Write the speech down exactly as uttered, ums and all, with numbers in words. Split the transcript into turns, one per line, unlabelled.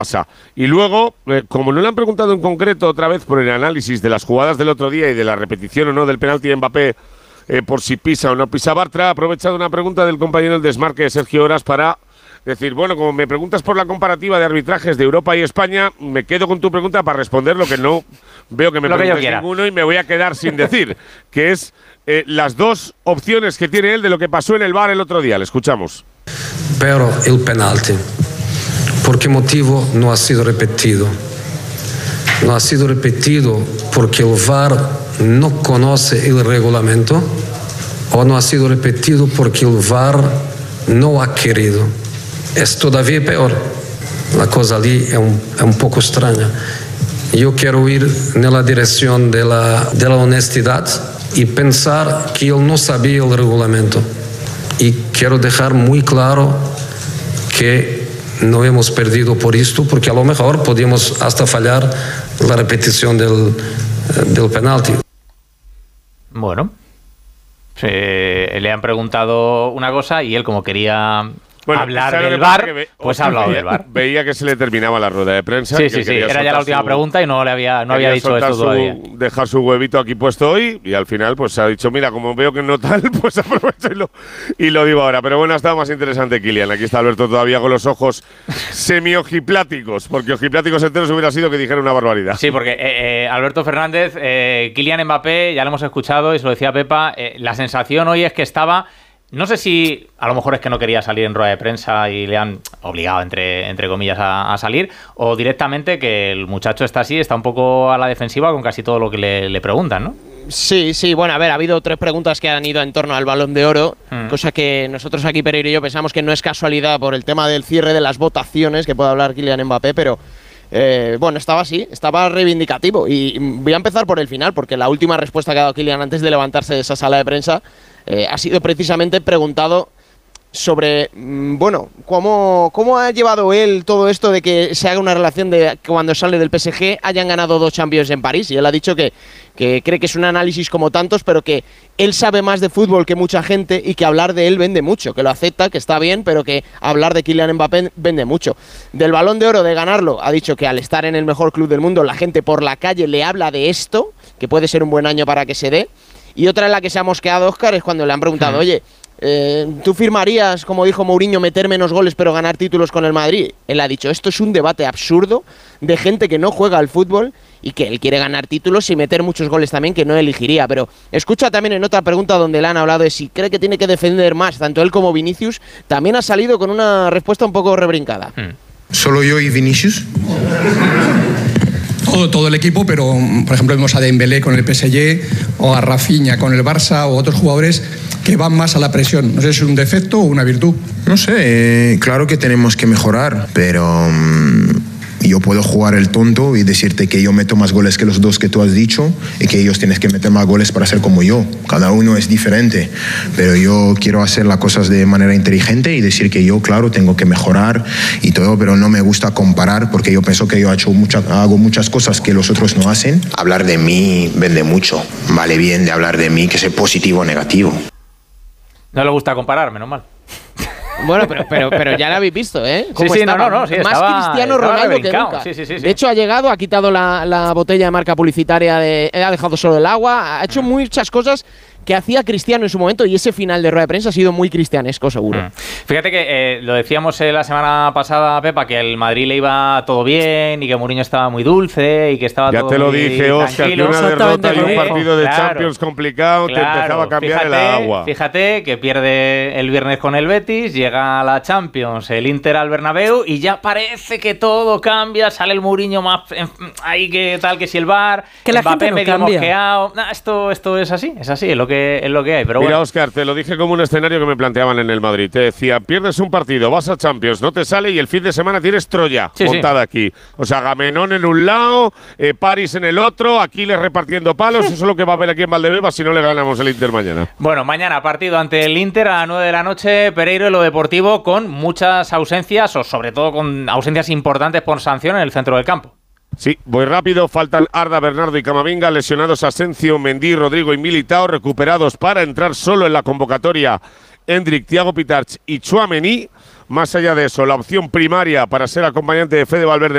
pasa. Y luego, eh, como no le han preguntado en concreto otra vez por el análisis de las jugadas del otro día y de la repetición o no del penalti de Mbappé, eh, por si pisa o no pisa Bartra, ha aprovechado una pregunta del compañero del Desmarque, Sergio Horas, para decir, bueno, como me preguntas por la comparativa de arbitrajes de Europa y España, me quedo con tu pregunta para responder lo que no veo que me preguntes ninguno y me voy a quedar sin decir, que es eh, las dos opciones que tiene él de lo que pasó en el V A R el otro día. Le escuchamos.
Pero el penalti, ¿por qué motivo no ha sido repetido? No ha sido repetido porque el V A R no conoce el reglamento o no ha sido repetido porque el V A R no ha querido. Es todavía peor. La cosa allí es un, es un poco extraña. Yo quiero ir en la dirección de la, de la honestidad y pensar que él no sabía el reglamento. Y quiero dejar muy claro que no hemos perdido por esto, porque a lo mejor podíamos hasta fallar la repetición del, del penalti.
Bueno, se, le han preguntado una cosa y él, como quería bueno, hablar del V A R, ve, pues ha hablado
veía,
del V A R.
Veía que se le terminaba la rueda de prensa.
Sí, sí, sí, era ya la última su, pregunta y no le había, no había dicho esto
su,
todavía.
Dejar su huevito aquí puesto hoy y al final pues ha dicho, mira, como veo que no tal, pues aprovecho y lo, y lo digo ahora. Pero bueno, ha estado más interesante Kylian. Aquí está Alberto todavía con los ojos semi-ojipláticos, porque ojipláticos enteros hubiera sido que dijera una barbaridad.
Sí, porque eh, eh, Alberto Fernández, eh, Kylian Mbappé, ya lo hemos escuchado y se lo decía Pepa, eh, la sensación hoy es que estaba... No sé si a lo mejor es que no quería salir en rueda de prensa y le han obligado, entre, entre comillas, a, a salir, o directamente que el muchacho está así, está un poco a la defensiva con casi todo lo que le, le preguntan, ¿no?
Sí, sí, bueno, a ver, ha habido tres preguntas que han ido en torno al Balón de Oro, mm. cosa que nosotros aquí, Pereiro y yo, pensamos que no es casualidad por el tema del cierre de las votaciones, que puede hablar Kylian Mbappé, pero... Eh, bueno, estaba así, estaba reivindicativo. Y voy a empezar por el final, porque la última respuesta que ha dado Kylian antes de levantarse de esa sala de prensa eh, ha sido precisamente preguntado sobre, mmm, bueno, cómo, cómo ha llevado él todo esto de que se haga una relación de que cuando sale del P S G hayan ganado dos Champions en París. Y él ha dicho que, que cree que es un análisis como tantos, pero que él sabe más de fútbol que mucha gente y que hablar de él vende mucho, que lo acepta, que está bien, pero que hablar de Kylian Mbappé vende mucho. Del Balón de Oro, de ganarlo, ha dicho que al estar en el mejor club del mundo, la gente por la calle le habla de esto, que puede ser un buen año para que se dé. Y otra en la que se ha mosqueado Óscar es cuando le han preguntado, oye, Eh, ¿tú firmarías, como dijo Mourinho, meter menos goles pero ganar títulos con el Madrid? Él ha dicho, esto es un debate absurdo de gente que no juega al fútbol y que él quiere ganar títulos y meter muchos goles también, que no elegiría. Pero escucha también en otra pregunta donde le han hablado de si cree que tiene que defender más, tanto él como Vinicius, también ha salido con una respuesta un poco rebrincada.
Hmm. ¿Solo yo y Vinicius?
Todo, todo el equipo, pero por ejemplo vemos a Dembélé con el P S G o a Rafinha con el Barça o otros jugadores que van más a la presión. No sé si es un defecto o una virtud.
No sé, eh, claro que tenemos que mejorar, pero um, yo puedo jugar el tonto y decirte que yo meto más goles que los dos que tú has dicho y que ellos tienen que meter más goles para ser como yo. Cada uno es diferente, pero yo quiero hacer las cosas de manera inteligente y decir que yo, claro, tengo que mejorar y todo, pero no me gusta comparar porque yo pienso que yo he hecho mucha, hago muchas cosas que los otros no hacen. Hablar de mí vende mucho, vale bien de hablar de mí que sea positivo o negativo.
No le gusta comparar, menos mal.
Bueno, pero, pero, pero ya lo habéis visto, ¿eh?
Sí, sí, no, no, no, sí,
más
estaba,
Cristiano
estaba
Ronaldo que nunca.
Sí, sí, sí, sí.
De hecho, ha llegado, ha quitado la, la botella de marca publicitaria, de, ha dejado solo el agua, ha hecho muchas cosas que hacía Cristiano en su momento, y ese final de rueda de prensa ha sido muy cristianesco, seguro.
Mm. Fíjate que eh, lo decíamos eh, la semana pasada, Pepa, que el Madrid le iba todo bien y que Mourinho estaba muy dulce y que estaba
ya
todo
te lo
muy
dije, Óscar, que una derrota y un partido de claro, Champions complicado claro, te empezaba a cambiar fíjate, el agua.
Fíjate que pierde el viernes con el Betis, llega a la Champions, el Inter al Bernabéu y ya parece que todo cambia, sale el Mourinho más ahí que tal, que si el V A R,
que la
Mbappé
gente no
medio
cambia.
mosqueado. Nah, esto, esto es así, es así, es lo que, es lo que hay. Pero
Mira,
bueno.
Óscar, te lo dije como un escenario que me planteaban en el Madrid. Te decía, pierdes un partido, vas a Champions, no te sale y el fin de semana tienes Troya sí, montada sí. aquí. O sea, Agamenón en un lado, eh, París en el otro, Aquiles repartiendo palos. Eso es lo que va a haber aquí en Valdebebas si no le ganamos el Inter mañana.
Bueno, mañana partido ante el Inter a las nueve de la noche, Pereiro en lo deportivo, con muchas ausencias o sobre todo con ausencias importantes por sanción en el centro del campo.
Sí, voy rápido. Faltan Arda, Bernardo y Camavinga, lesionados Asensio, Mendy, Rodrigo y Militao, recuperados para entrar solo en la convocatoria Endrick, Thiago Pitarch y Tchouaméni. Más allá de eso, la opción primaria para ser acompañante de Fede Valverde